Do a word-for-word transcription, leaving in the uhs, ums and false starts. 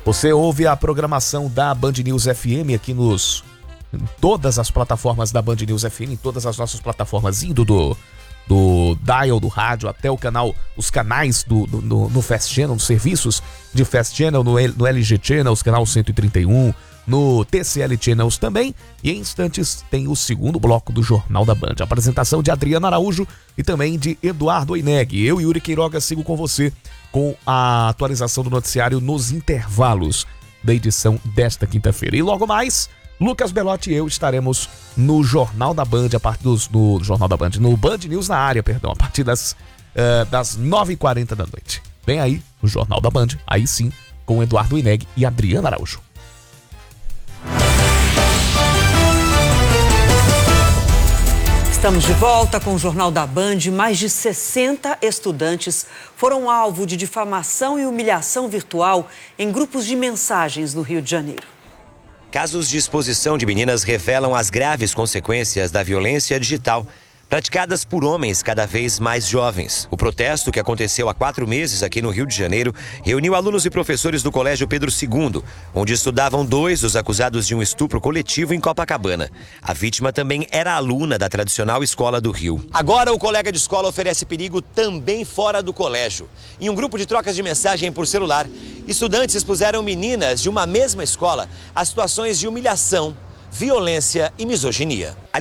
Você ouve a programação da Band News F M aqui nos em todas as plataformas da Band News F M, em todas as nossas plataformas, indo do, do dial do rádio até o canal, os canais do, do, no, no Fast Channel, nos serviços de Fast Channel, no, no L G Channel, os canal cento e trinta e um, no T C L Channels também. E em instantes tem o segundo bloco do Jornal da Band. A apresentação de Adriana Araújo e também de Eduardo Oineg. Eu, Yuri Queiroga, sigo com você com a atualização do noticiário nos intervalos da edição desta quinta-feira. E logo mais, Lucas Belotti e eu estaremos no Jornal da Band, a partir dos, no Jornal da Band, no Band News na área, perdão, a partir das, uh, das nove e quarenta da noite. Vem aí o Jornal da Band, aí sim, com Eduardo Oineg e Adriana Araújo. Estamos de volta com o Jornal da Band. Mais de sessenta estudantes foram alvo de difamação e humilhação virtual em grupos de mensagens no Rio de Janeiro. Casos de exposição de meninas revelam as graves consequências da violência digital praticadas por homens cada vez mais jovens. O protesto, que aconteceu há quatro meses aqui no Rio de Janeiro, reuniu alunos e professores do Colégio Pedro segundo, onde estudavam dois dos acusados de um estupro coletivo em Copacabana. A vítima também era aluna da tradicional escola do Rio. Agora o colega de escola oferece perigo também fora do colégio. Em um grupo de trocas de mensagem por celular, estudantes expuseram meninas de uma mesma escola a situações de humilhação, violência e misoginia.